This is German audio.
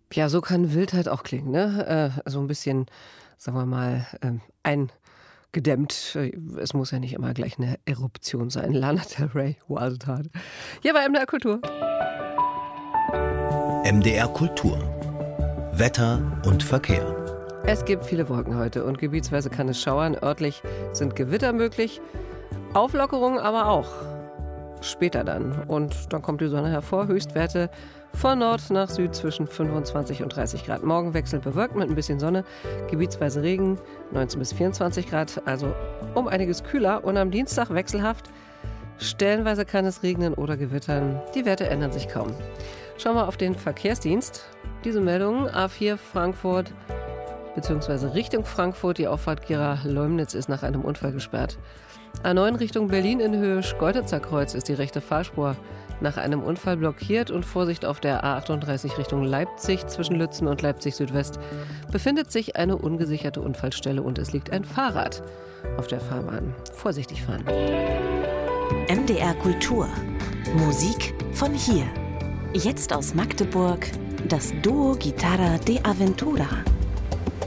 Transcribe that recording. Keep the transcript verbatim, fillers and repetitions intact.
Ja, so kann Wildheit auch klingen, ne? Äh, so ein bisschen, sagen wir mal, ähm, eingedämmt. Es muss ja nicht immer gleich eine Eruption sein. Lana Del Rey, Wild Heart. Hier bei M D R Kultur. M D R Kultur. Wetter und Verkehr. Es gibt viele Wolken heute und gebietsweise kann es schauern. Örtlich sind Gewitter möglich. Auflockerungen aber auch. Später dann. Und dann kommt die Sonne hervor. Höchstwerte von Nord nach Süd zwischen fünfundzwanzig und dreißig Grad. Morgen wechselnd bewölkt mit ein bisschen Sonne. Gebietsweise Regen, neunzehn bis vierundzwanzig Grad. Also um einiges kühler. Und am Dienstag wechselhaft. Stellenweise kann es regnen oder gewittern. Die Werte ändern sich kaum. Schauen wir auf den Verkehrsdienst. Diese Meldung: A vier Frankfurt bzw. Richtung Frankfurt. Die Auffahrt Gera-Leumnitz ist nach einem Unfall gesperrt. A neun Richtung Berlin in Höhe Schkeuditzer Kreuz ist die rechte Fahrspur nach einem Unfall blockiert. Und Vorsicht auf der A achtunddreißig Richtung Leipzig zwischen Lützen und Leipzig Südwest befindet sich eine ungesicherte Unfallstelle und es liegt ein Fahrrad auf der Fahrbahn. Vorsichtig fahren. M D R Kultur. Musik von hier. Jetzt aus Magdeburg das Duo Guitarra de Aventura.